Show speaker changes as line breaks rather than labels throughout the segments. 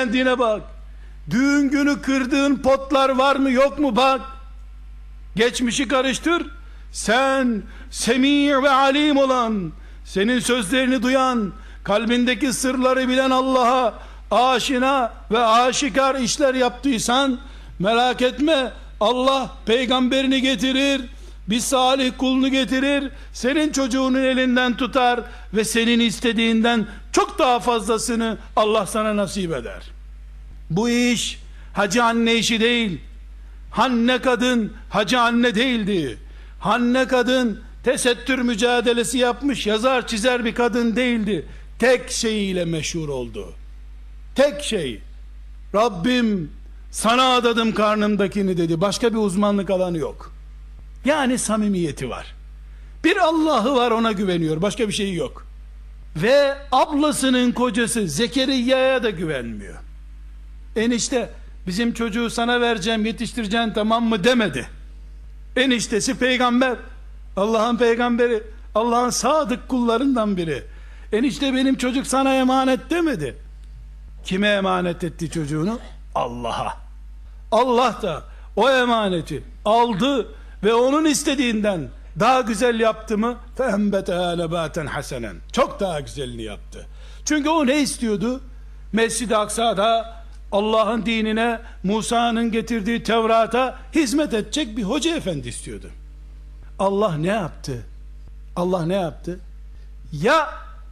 beğendiğine bak. Düğün günü kırdığın potlar var mı yok mu bak. Geçmişi karıştır. Sen semî ve alim olan, senin sözlerini duyan, kalbindeki sırları bilen Allah'a aşina ve aşikar işler yaptıysan, merak etme, Allah peygamberini getirir, bir salih kulunu getirir, senin çocuğunun elinden tutar ve senin istediğinden çok daha fazlasını Allah sana nasip eder. Bu iş hacı anne işi değil. Hanne kadın hacı anne değildi. Hanne kadın tesettür mücadelesi yapmış, yazar çizer bir kadın değildi. Tek şeyiyle meşhur oldu. Tek şey, Rabbim sana adadım karnımdakini dedi. Başka bir uzmanlık alanı yok. Yani samimiyeti var. Bir Allah'ı var, ona güveniyor. Başka bir şey yok. Ve ablasının kocası Zekeriya'ya da güvenmiyor. Enişte bizim çocuğu sana vereceğim, yetiştireceğim, tamam mı demedi. Eniştesi peygamber, Allah'ın peygamberi, Allah'ın sadık kullarından biri. Enişte benim çocuk sana emanet demedi. Kime emanet etti çocuğunu? Allah'a. Allah da o emaneti aldı ve onun istediğinden daha güzel yaptı mı? فَاَنْبَتَهَا نَبَاتًا حَسَنًا. Çok daha güzelini yaptı. Çünkü o ne istiyordu? Mescid-i Aksa'da Allah'ın dinine, Musa'nın getirdiği Tevrat'a hizmet edecek bir hoca efendi istiyordu. Allah ne yaptı? Allah ne yaptı? Ya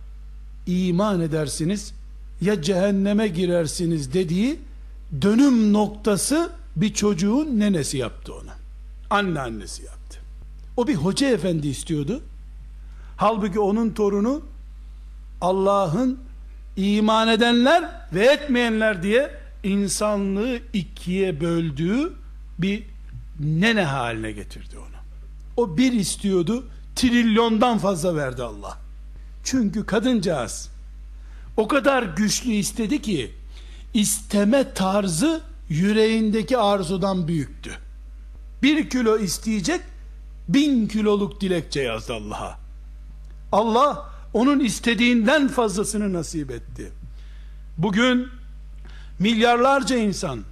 iman edersiniz ya cehenneme girersiniz dediği dönüm noktası bir çocuğun nenesi yaptı onu. Anneannesi yaptı. O bir hoca efendi istiyordu. Halbuki onun torunu Allah'ın iman edenler ve etmeyenler diye insanlığı ikiye böldüğü bir nene haline getirdi onu. O bir istiyordu, trilyondan fazla verdi Allah. Çünkü kadıncağız o kadar güçlü istedi ki isteme tarzı yüreğindeki arzudan büyüktü. 1 kilo isteyecek, 1000 kiloluk dilekçe yazdı Allah'a. Allah onun istediğinden fazlasını nasip etti. Bugün milyarlarca insan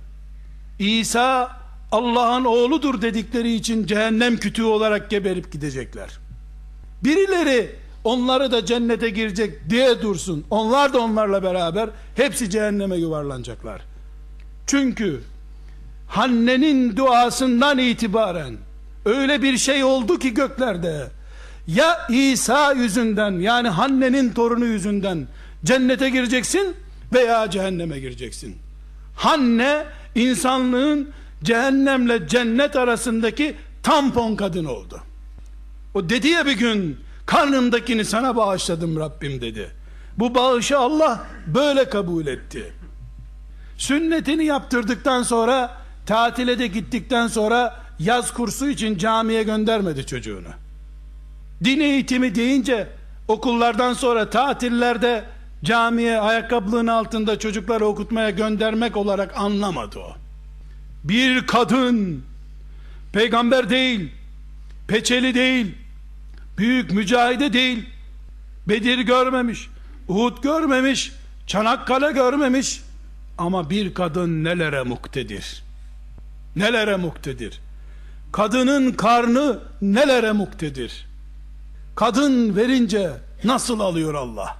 İsa Allah'ın oğludur dedikleri için cehennem kütüğü olarak geberip gidecekler. Birileri onları da cennete girecek diye dursun, onlar da onlarla beraber hepsi cehenneme yuvarlanacaklar. Çünkü Hanne'nin duasından itibaren öyle bir şey oldu ki göklerde, ya İsa yüzünden, yani Hanne'nin torunu yüzünden cennete gireceksin veya cehenneme gireceksin. Hanne insanlığın cehennemle cennet arasındaki tampon kadın oldu. O dedi ya bir gün, karnımdakini sana bağışladım Rabbim dedi. Bu bağışı Allah böyle kabul etti. Sünnetini yaptırdıktan sonra, tatile de gittikten sonra yaz kursu için camiye göndermedi çocuğunu. Din eğitimi deyince okullardan sonra tatillerde camiye ayakkabılığın altında çocukları okutmaya göndermek olarak anlamadı o. Bir kadın, peygamber değil, peçeli değil, büyük mücahide değil, Bedir görmemiş, Uhud görmemiş, Çanakkale görmemiş, ama bir kadın nelere muktedir, nelere muktedir. Kadının karnı nelere muktedir. Kadın verince nasıl alıyor Allah?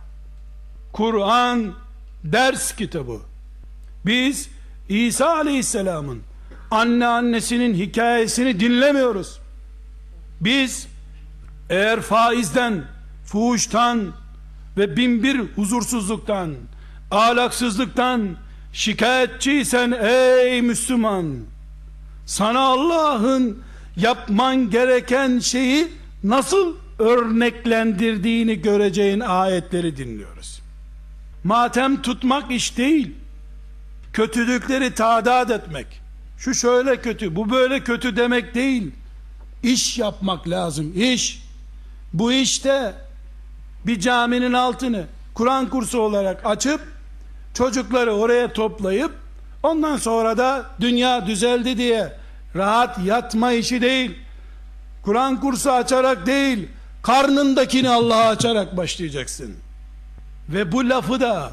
Kur'an ders kitabı. Biz İsa Aleyhisselam'ın annesinin hikayesini dinlemiyoruz. Biz eğer faizden, fuhuştan ve binbir huzursuzluktan, ahlaksızlıktan şikayetçiysen ey Müslüman, sana Allah'ın yapman gereken şeyi nasıl örneklendirdiğini göreceğin ayetleri dinliyoruz. Matem tutmak iş değil, kötülükleri tadat etmek, şu şöyle kötü, bu böyle kötü demek değil. İş yapmak lazım, iş. Bu işte bir caminin altını Kur'an kursu olarak açıp çocukları oraya toplayıp ondan sonra da dünya düzeldi diye rahat yatma işi değil. Kur'an kursu açarak değil, karnındakini Allah'a açarak başlayacaksın. Ve bu lafı da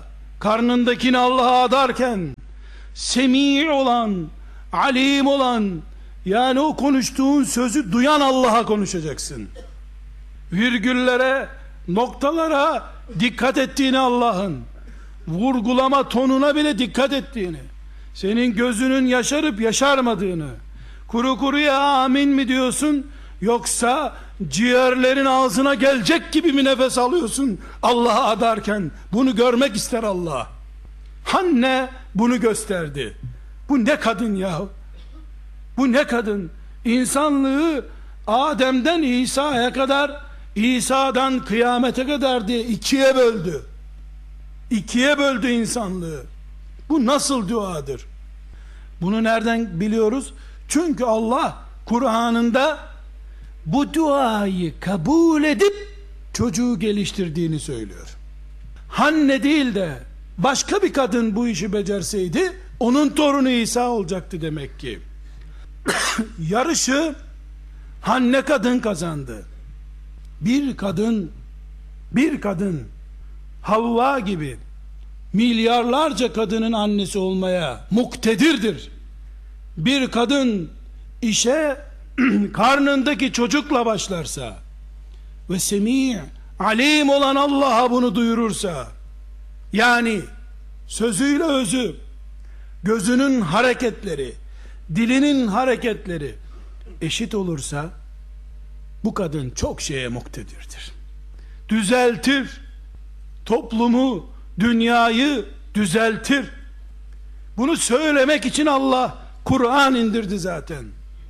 karnındakini Allah'a adarken Semi' olan, alim olan, yani o konuştuğun sözü duyan Allah'a konuşacaksın. Virgüllere, noktalara dikkat ettiğini, Allah'ın vurgulama tonuna bile dikkat ettiğini, senin gözünün yaşarıp yaşarmadığını, kuru kuruya amin mi diyorsun, yoksa ciğerlerin ağzına gelecek gibi mi nefes alıyorsun Allah'a adarken, bunu görmek ister Allah. Hanne bunu gösterdi. Bu ne kadın ya? Bu ne kadın? İnsanlığı Adem'den İsa'ya kadar, İsa'dan kıyamete kadar diye ikiye böldü. İkiye böldü insanlığı. Bu nasıl duadır? Bunu nereden biliyoruz? Çünkü Allah Kur'an'ında bu duayı kabul edip çocuğu geliştirdiğini söylüyor. Hanne değil de başka bir kadın bu işi becerseydi onun torunu İsa olacaktı demek ki. Yarışı Hanne kadın kazandı. Bir kadın Havva gibi milyarlarca kadının annesi olmaya muktedirdir. Bir kadın işe karnındaki çocukla başlarsa ve Semi' alim olan Allah'a bunu duyurursa, yani sözüyle özü, gözünün hareketleri, dilinin hareketleri eşit olursa, bu kadın çok şeye muktedirdir. Düzeltir, toplumu, dünyayı düzeltir. Bunu söylemek için Allah Kur'an indirdi zaten.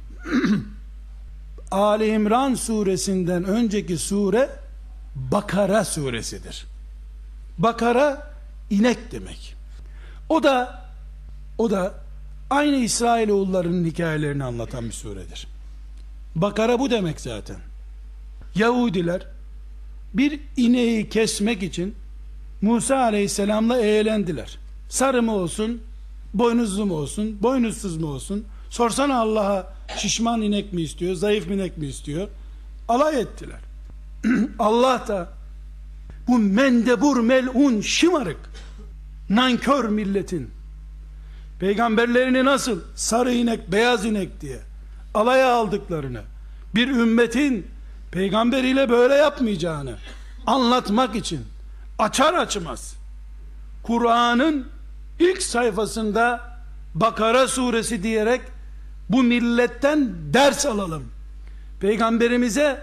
Ali İmran suresinden önceki sure Bakara suresidir. Bakara inek demek. O da aynı İsrailoğullarının hikayelerini anlatan bir suredir. Bakara bu demek zaten. Yahudiler bir ineği kesmek için Musa aleyhisselamla eğlendiler. Sarı mı olsun, boynuzlu mu olsun, boynuzsuz mu olsun? Sorsana Allah'a, şişman inek mi istiyor, zayıf inek mi istiyor? Alay ettiler. Allah da bu mendebur, melun, şımarık, nankör milletin peygamberlerini nasıl sarı inek, beyaz inek diye alaya aldıklarını, bir ümmetin peygamberiyle böyle yapmayacağını anlatmak için açar açmaz Kur'an'ın ilk sayfasında Bakara suresi diyerek bu milletten ders alalım, peygamberimize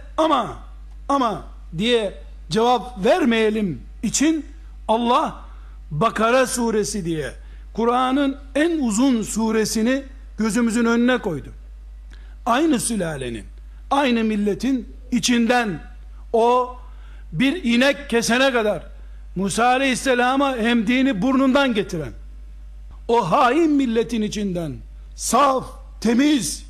ama diye cevap vermeyelim için Allah Bakara suresi diye Kur'an'ın en uzun suresini gözümüzün önüne koydu. Aynı sülalenin, aynı milletin içinden o bir inek kesene kadar Musa aleyhisselama emdiğini burnundan getiren o hain milletin içinden saf, temiz,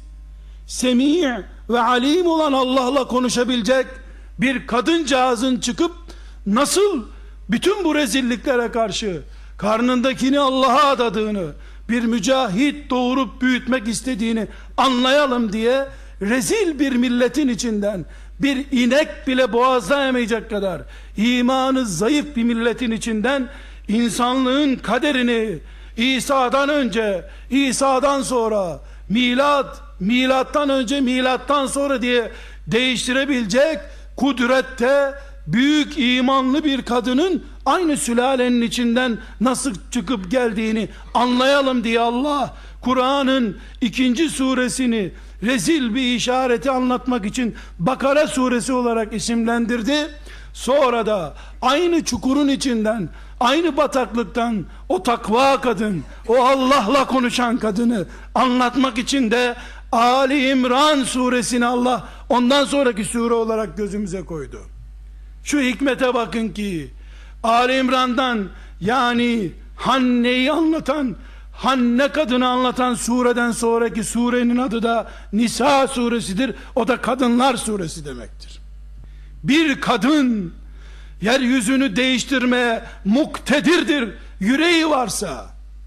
Semi' ve alim olan Allah'la konuşabilecek bir kadıncağızın çıkıp nasıl bütün bu rezilliklere karşı karnındakini Allah'a adadığını, bir mücahit doğurup büyütmek istediğini anlayalım diye rezil bir milletin içinden bir inek bile boğazlayamayacak kadar imanı zayıf bir milletin içinden insanlığın kaderini İsa'dan önce, İsa'dan sonra, milattan önce, milattan sonra diye değiştirebilecek kudrette büyük imanlı bir kadının aynı sülalenin içinden nasıl çıkıp geldiğini anlayalım diye Allah Kur'an'ın 2. suresini rezil bir işareti anlatmak için Bakara suresi olarak isimlendirdi. Sonra da aynı çukurun içinden, aynı bataklıktan o takva kadın, o Allah'la konuşan kadını anlatmak için de Ali İmran suresini Allah ondan sonraki sure olarak gözümüze koydu. Şu hikmete bakın ki Ali İmran'dan, yani Hanne'yi anlatan, Hanne kadını anlatan sureden sonraki surenin adı da Nisa suresidir. O da kadınlar suresi demektir. Bir kadın yeryüzünü değiştirmeye muktedirdir. Yüreği varsa,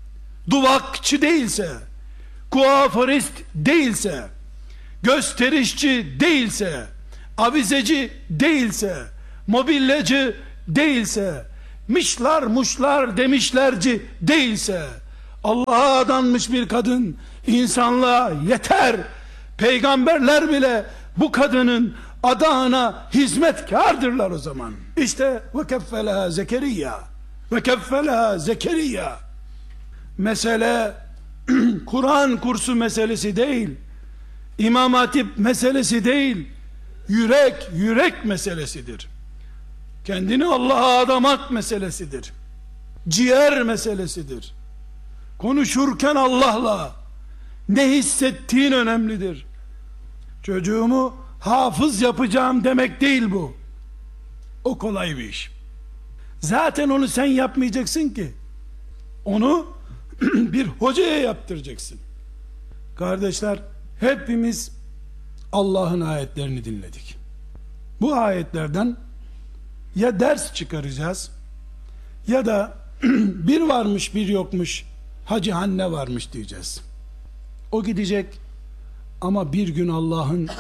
duvakçı değilse, kuaförist değilse, gösterişçi değilse, avizeci değilse, mobilyacı değilse, mışlar muşlar demişlerci değilse, Allah'a adanmış bir kadın insanlığa yeter. Peygamberler bile bu kadının adağına hizmetkardırlar o zaman. İşte ve keffeleha Zekeriya, ve keffeleha Zekeriya. Mesele Kur'an kursu meselesi değil, İmam Hatip meselesi değil, yürek meselesidir. Kendini Allah'a adamak meselesidir. Ciğer meselesidir. Konuşurken Allah'la ne hissettiğin önemlidir. Çocuğumu hafız yapacağım demek değil bu. O kolay bir iş. Zaten onu sen yapmayacaksın ki. Onu bir hocaya yaptıracaksın. Kardeşler, hepimiz Allah'ın ayetlerini dinledik. Bu ayetlerden ya ders çıkaracağız ya da bir varmış bir yokmuş, Hacı Hanne varmış diyeceğiz. O gidecek ama bir gün Allah'ın